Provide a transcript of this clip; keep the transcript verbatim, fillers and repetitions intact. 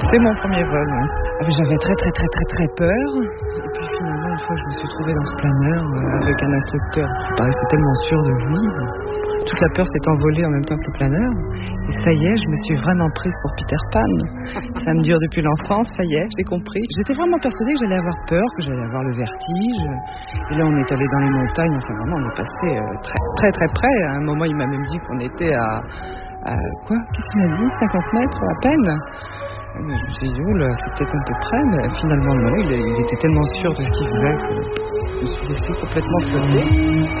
C'est mon premier vol. Ouais. Ah, j'avais très très très très très peur. Et puis finalement, une fois, je me suis trouvée dans ce planeur euh, avec un instructeur qui paraissait tellement sûr de lui. Toute la peur s'est envolée en même temps que le planeur. Et ça y est, je me suis vraiment prise pour Peter Pan. Ça me dure depuis l'enfance, ça y est, j'ai compris. J'étais vraiment persuadée que j'allais avoir peur, que j'allais avoir le vertige. Et là, on est allé dans les montagnes. Enfin, vraiment, on est passé euh, très très très près. À un moment, il m'a même dit qu'on était à... à quoi ? Qu'est-ce qu'il m'a dit ? cinquante mètres à peine ? Je me suis dit, oula, c'est peut-être un peu près. Mais finalement, non. Il, il était tellement sûr de ce qu'il faisait que je me suis laissée complètement flotter.